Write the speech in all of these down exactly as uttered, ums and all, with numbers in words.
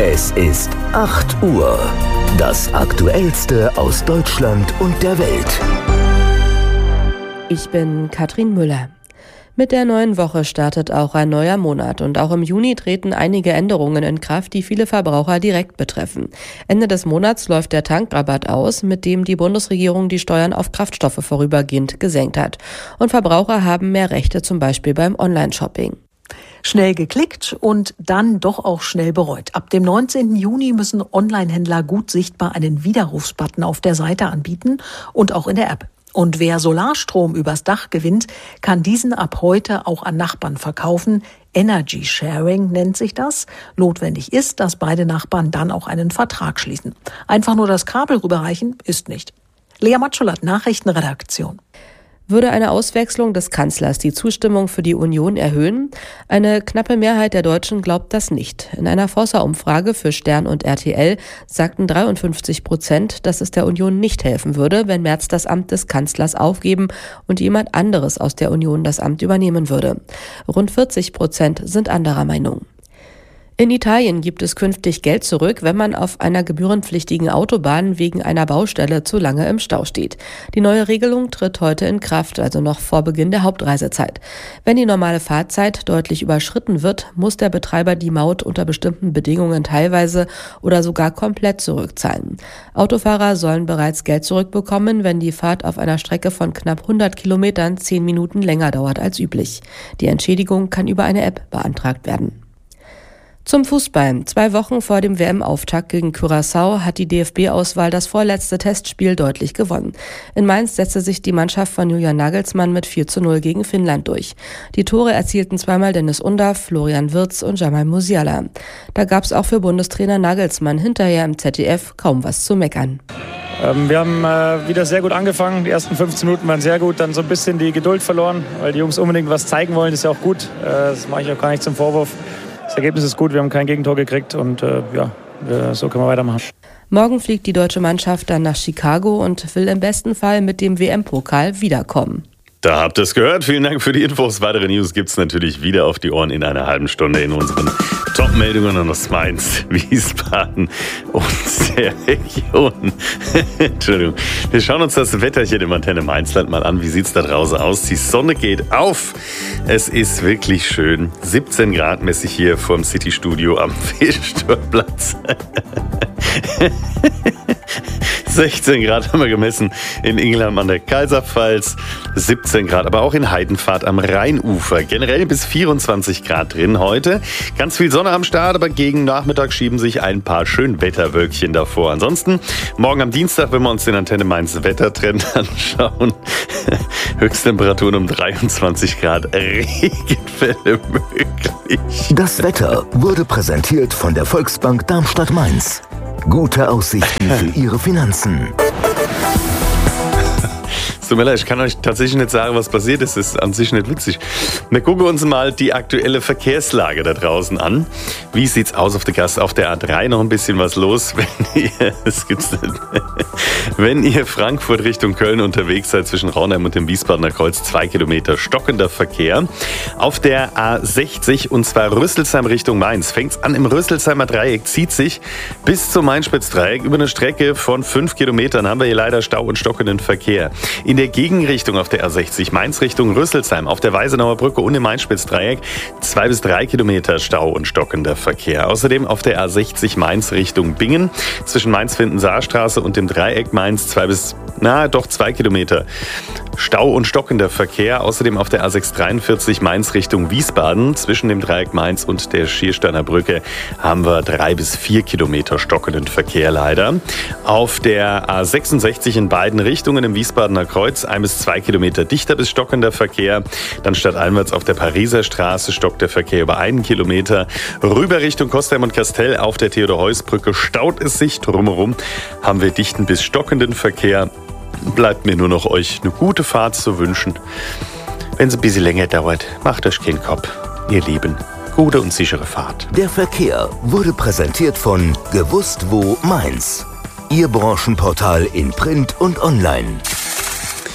Es ist acht Uhr. Das Aktuellste aus Deutschland und der Welt. Ich bin Katrin Müller. Mit der neuen Woche startet auch ein neuer Monat und auch im Juni treten einige Änderungen in Kraft, die viele Verbraucher direkt betreffen. Ende des Monats läuft der Tankrabatt aus, mit dem die Bundesregierung die Steuern auf Kraftstoffe vorübergehend gesenkt hat. Und Verbraucher haben mehr Rechte, zum Beispiel beim Online-Shopping. Schnell geklickt und dann doch auch schnell bereut. Ab dem neunzehnten Juni müssen Online-Händler gut sichtbar einen Widerrufsbutton auf der Seite anbieten und auch in der App. Und wer Solarstrom übers Dach gewinnt, kann diesen ab heute auch an Nachbarn verkaufen. Energy Sharing nennt sich das. Notwendig ist, dass beide Nachbarn dann auch einen Vertrag schließen. Einfach nur das Kabel rüberreichen ist nicht. Lea Matschulat, Nachrichtenredaktion. Würde eine Auswechslung des Kanzlers die Zustimmung für die Union erhöhen? Eine knappe Mehrheit der Deutschen glaubt das nicht. In einer Forsa-Umfrage für Stern und R T L sagten dreiundfünfzig Prozent, dass es der Union nicht helfen würde, wenn Merz das Amt des Kanzlers aufgeben und jemand anderes aus der Union das Amt übernehmen würde. Rund vierzig Prozent sind anderer Meinung. In Italien gibt es künftig Geld zurück, wenn man auf einer gebührenpflichtigen Autobahn wegen einer Baustelle zu lange im Stau steht. Die neue Regelung tritt heute in Kraft, also noch vor Beginn der Hauptreisezeit. Wenn die normale Fahrzeit deutlich überschritten wird, muss der Betreiber die Maut unter bestimmten Bedingungen teilweise oder sogar komplett zurückzahlen. Autofahrer sollen bereits Geld zurückbekommen, wenn die Fahrt auf einer Strecke von knapp hundert Kilometern zehn Minuten länger dauert als üblich. Die Entschädigung kann über eine App beantragt werden. Zum Fußball. Zwei Wochen vor dem W M-Auftakt gegen Curaçao hat die D F B-Auswahl das vorletzte Testspiel deutlich gewonnen. In Mainz setzte sich die Mannschaft von Julian Nagelsmann mit vier zu null gegen Finnland durch. Die Tore erzielten zweimal Dennis Undaff, Florian Wirtz und Jamal Musiala. Da gab es auch für Bundestrainer Nagelsmann hinterher im Z D F kaum was zu meckern. Ähm, wir haben äh, wieder sehr gut angefangen. Die ersten fünfzehn Minuten waren sehr gut. Dann so ein bisschen die Geduld verloren, weil die Jungs unbedingt was zeigen wollen. Das ist ja auch gut. Äh, das mache ich auch gar nicht zum Vorwurf. Das Ergebnis ist gut, wir haben kein Gegentor gekriegt und äh, ja, so können wir weitermachen. Morgen fliegt die deutsche Mannschaft dann nach Chicago und will im besten Fall mit dem W M-Pokal wiederkommen. Da habt ihr es gehört. Vielen Dank für die Infos. Weitere News gibt's natürlich wieder auf die Ohren in einer halben Stunde in unseren Top-Meldungen aus Mainz, Wiesbaden und der Region. Entschuldigung. Wir schauen uns das Wetterchen im Antenne Mainzland mal an. Wie sieht's da draußen aus? Die Sonne geht auf. Es ist wirklich schön. siebzehn Grad messe ich hier vorm City-Studio am Fischtorplatz. sechzehn Grad haben wir gemessen in Ingelheim an der Kaiserpfalz, siebzehn Grad, aber auch in Heidenpfad am Rheinufer. Generell bis vierundzwanzig Grad drin heute. Ganz viel Sonne am Start, aber gegen Nachmittag schieben sich ein paar Schönwetterwölkchen davor. Ansonsten, morgen am Dienstag, wenn wir uns den Antenne Mainz Wettertrend anschauen, Höchsttemperaturen um dreiundzwanzig Grad, Regenfälle möglich. Das Wetter wurde präsentiert von der Volksbank Darmstadt-Mainz. Gute Aussichten für Ihre Finanzen. Tut mir leid, ich kann euch tatsächlich nicht sagen, was passiert ist. Das ist an sich nicht witzig. Wir gucken uns mal die aktuelle Verkehrslage da draußen an. Wie sieht's aus auf der Gasse? Auf der A drei noch ein bisschen was los, wenn ihr, das gibt's nicht. Wenn ihr Frankfurt Richtung Köln unterwegs seid, zwischen Raunheim und dem Wiesbadener Kreuz, zwei Kilometer stockender Verkehr. Auf der A sechzig, und zwar Rüsselsheim Richtung Mainz, fängt's an im Rüsselsheimer Dreieck, zieht sich bis zum Mainspitzdreieck. Über eine Strecke von fünf Kilometern haben wir hier leider Stau und stockenden Verkehr. In der Gegenrichtung auf der A sechzig, Mainz Richtung Rüsselsheim, auf der Weisenauer Brücke und im Mainspitzdreieck, zwei bis drei Kilometer Stau und stockender Verkehr. Außerdem auf der A sechzig Mainz Richtung Bingen, zwischen Mainz-Finden-Saarstraße und dem Dreieck Mainz, zwei bis, na doch, zwei Kilometer Stau und stockender Verkehr. Außerdem auf der A sechshundertdreiundvierzig Mainz Richtung Wiesbaden, zwischen dem Dreieck Mainz und der Schiersteiner Brücke haben wir drei bis vier Kilometer stockenden Verkehr leider. Auf der A sechsundsechzig in beiden Richtungen im Wiesbadener Kreuz ein bis zwei Kilometer dichter bis stockender Verkehr. Dann stadteinwärts auf der Pariser Straße stockt der Verkehr über einen Kilometer. Rüber Richtung Kostheim und Kastell auf der Theodor-Heuss-Brücke staut es sich. Drumherum haben wir dichten bis stockenden Verkehr. Bleibt mir nur noch euch eine gute Fahrt zu wünschen. Wenn es ein bisschen länger dauert, macht euch keinen Kopf. Ihr Lieben, gute und sichere Fahrt. Der Verkehr wurde präsentiert von Gewusst wo Mainz. Ihr Branchenportal in Print und Online.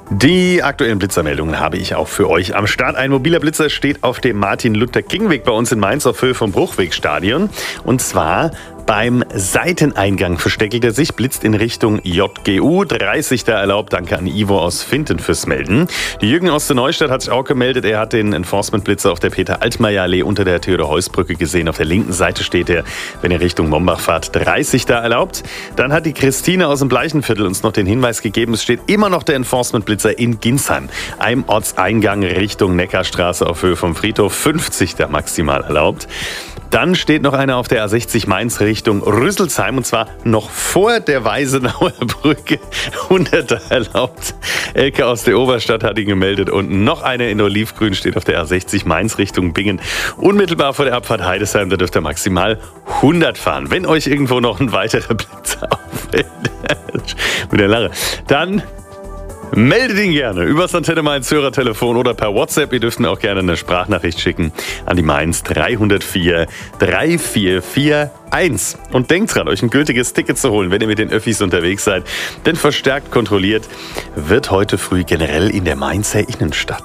Die aktuellen Blitzermeldungen habe ich auch für euch am Start. Ein mobiler Blitzer steht auf dem Martin-Luther-King-Weg bei uns in Mainz auf Höhe vom Bruchwegstadion. Und zwar beim Seiteneingang versteckelt er sich, blitzt in Richtung J G U. dreißig da erlaubt. Danke an Ivo aus Finten fürs Melden. Die Jürgen aus der Neustadt hat sich auch gemeldet. Er hat den Enforcement-Blitzer auf der Peter-Altmaier-Allee unter der Theodor-Heuss-Brücke gesehen. Auf der linken Seite steht er, wenn ihr Richtung Mombach fahrt, dreißig da erlaubt. Dann hat die Christine aus dem Bleichenviertel uns noch den Hinweis gegeben, es steht immer noch der Enforcement-Blitzer in Ginsheim. Einem Ortseingang Richtung Neckarstraße auf Höhe vom Friedhof, fünfzig da maximal erlaubt. Dann steht noch einer auf der A sechzig Mainz Richtung Rüsselsheim und zwar noch vor der Weisenauer Brücke. hundert erlaubt. Elke aus der Oberstadt hat ihn gemeldet und noch einer in Olivgrün steht auf der A sechzig Mainz Richtung Bingen. Unmittelbar vor der Abfahrt Heidesheim, da dürft ihr maximal hundert fahren. Wenn euch irgendwo noch ein weiterer Blitzer auffällt, mit der Lache, dann meldet ihn gerne übers Antenne Mainz Hörertelefon oder per WhatsApp. Ihr dürft mir auch gerne eine Sprachnachricht schicken an die Mainz drei null vier drei vier vier eins. Und denkt dran, euch ein gültiges Ticket zu holen, wenn ihr mit den Öffis unterwegs seid. Denn verstärkt kontrolliert wird heute früh generell in der Mainzer Innenstadt.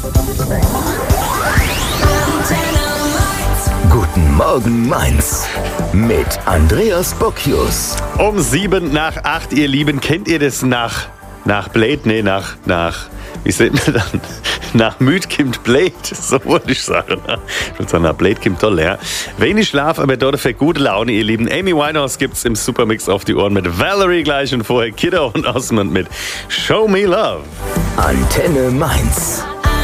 Guten Morgen Mainz mit Andreas Bocchius. Um sieben nach acht, ihr Lieben, kennt ihr das nach... Nach Blade, nee, nach, nach, wie sieht man dann? Nach Müd kommt Blade, so wollte ich sagen. Ich würde sagen, nach Blade kommt toll, ja. Wenig Schlaf, aber dort für gute Laune, ihr Lieben. Amy Winehouse gibt's im Supermix auf die Ohren mit Valerie gleich und vorher Kiddo und Osmond mit Show Me Love. Antenne Mainz.